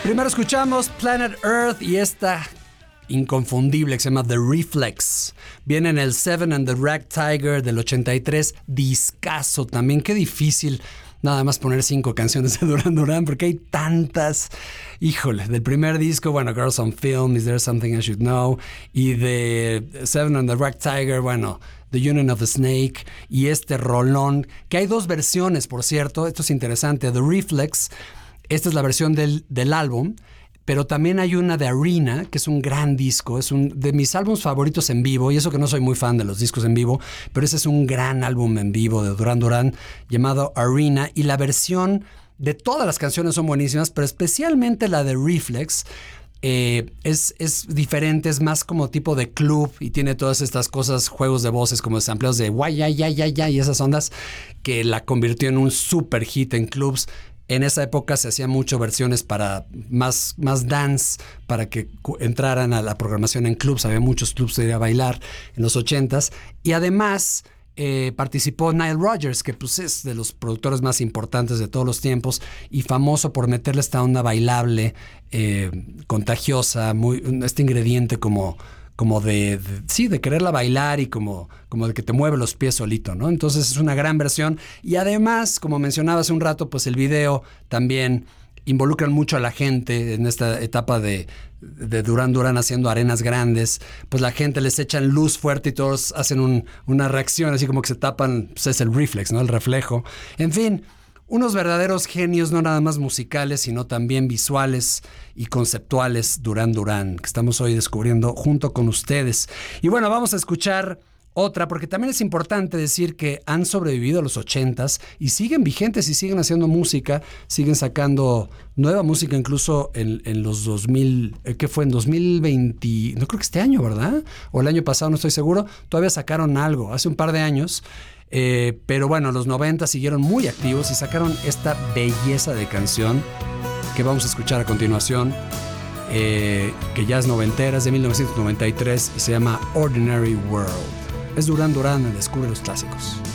Primero escuchamos Planet Earth y esta inconfundible que se llama The Reflex. Viene en el Seven and the Rag Tiger del 83. Discazo también. Qué difícil nada más poner 5 canciones de Duran Duran porque hay tantas. Híjole, del primer disco, bueno, Girls on Film, Is There Something I Should Know? Y de Seven and the Rag Tiger, bueno, The Union of the Snake. Y este rolón, que hay 2 versiones, por cierto. Esto es interesante. The Reflex, esta es la versión del álbum. Pero también hay una de Arena, que es un gran disco, es un de mis álbumes favoritos en vivo, y eso que no soy muy fan de los discos en vivo, pero ese es un gran álbum en vivo de Duran Duran llamado Arena, y la versión de todas las canciones son buenísimas, pero especialmente la de Reflex es diferente, es más como tipo de club y tiene todas estas cosas, juegos de voces como sampleos de guay, ya y esas ondas que la convirtió en un super hit en clubs. En esa época se hacían mucho versiones para más dance, para que entraran a la programación en clubs. Había muchos clubs de ir a bailar en los 80s. Y además participó Nile Rodgers, que pues es de los productores más importantes de todos los tiempos y famoso por meterle esta onda bailable, contagiosa, este ingrediente como de quererla bailar y como de que te mueve los pies solito, ¿no? Entonces es una gran versión. Y además, como mencionaba hace un rato, pues el video también involucran mucho a la gente en esta etapa de Duran Duran haciendo arenas grandes. Pues la gente les echan luz fuerte y todos hacen una reacción, así como que se tapan, pues es el reflex, ¿no? El reflejo. En fin, unos verdaderos genios, no nada más musicales, sino también visuales y conceptuales, Duran Duran, que estamos hoy descubriendo junto con ustedes. Y bueno, vamos a escuchar otra, porque también es importante decir que han sobrevivido a los 80s y siguen vigentes y siguen haciendo música, siguen sacando nueva música incluso en los 2000, ¿qué fue? En 2020, no creo que este año, ¿verdad? O el año pasado, no estoy seguro, todavía sacaron algo, hace un par de años. Pero bueno, los 90 siguieron muy activos y sacaron esta belleza de canción que vamos a escuchar a continuación, que ya es noventera, es de 1993 y se llama Ordinary World. Es Duran Duran en Descubre los Clásicos.